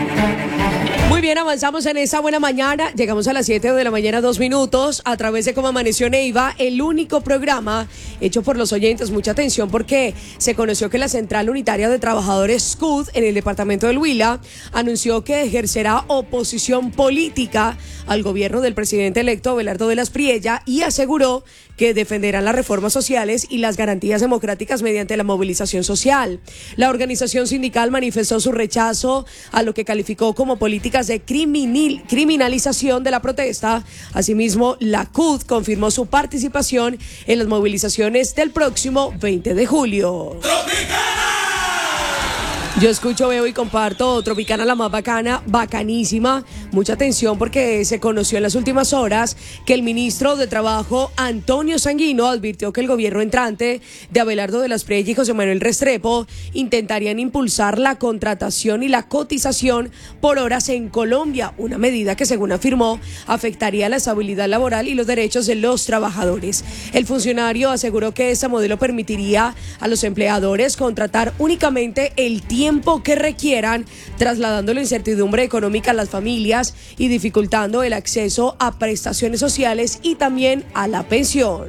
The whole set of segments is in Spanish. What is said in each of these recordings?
Muy bien, avanzamos en esa buena mañana. Llegamos a las 7 de la mañana, 2 minutos, a través de Cómo Amaneció Neiva, el único programa hecho por los oyentes. Mucha atención porque se conoció que la Central Unitaria de Trabajadores SCUD en el departamento del Huila anunció que ejercerá oposición política al gobierno del presidente electo Abelardo de las Priella y aseguró que defenderán las reformas sociales y las garantías democráticas mediante la movilización social. La organización sindical manifestó su rechazo a lo que calificó como políticas de criminalización de la protesta. Asimismo, la CUT confirmó su participación en las movilizaciones del próximo 20 de julio. Yo escucho, veo y comparto Tropicana, la más bacana, bacanísima. Mucha atención porque se conoció en las últimas horas que el ministro de Trabajo, Antonio Sanguino, advirtió que el gobierno entrante de Abelardo de las Priella y José Manuel Restrepo intentarían impulsar la contratación y la cotización por horas en Colombia, una medida que, según afirmó, afectaría la estabilidad laboral y los derechos de los trabajadores. El funcionario aseguró que este modelo permitiría a los empleadores contratar únicamente el tiempo que requieran, trasladando la incertidumbre económica a las familias y dificultando el acceso a prestaciones sociales y también a la pensión.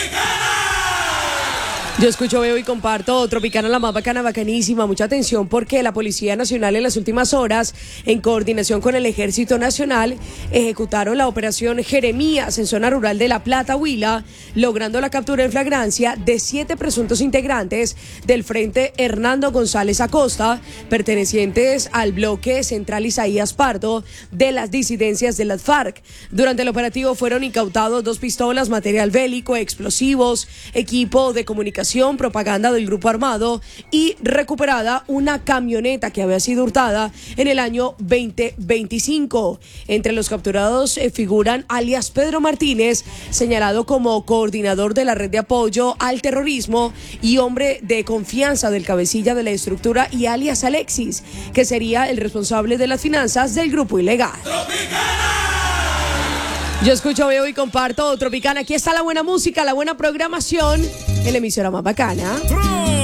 Yo escucho, veo y comparto Tropicana, la más bacana, bacanísima. Mucha atención porque la Policía Nacional en las últimas horas, en coordinación con el Ejército Nacional, ejecutaron la operación Jeremías en zona rural de La Plata, Huila, logrando la captura en flagrancia de 7 presuntos integrantes del Frente Hernando González Acosta, pertenecientes al bloque central Isaías Pardo de las disidencias de las FARC. Durante el operativo fueron incautados 2 pistolas, material bélico, explosivos, equipo de comunicación, propaganda del grupo armado y recuperada una camioneta que había sido hurtada en el año 2025. Entre los capturados figuran alias Pedro Martínez, señalado como coordinador de la red de apoyo al terrorismo y hombre de confianza del cabecilla de la estructura, y alias Alexis, que sería el responsable de las finanzas del grupo ilegal. Yo escucho, veo y comparto Tropicana. Aquí está la buena música, la buena programación en la emisora más bacana.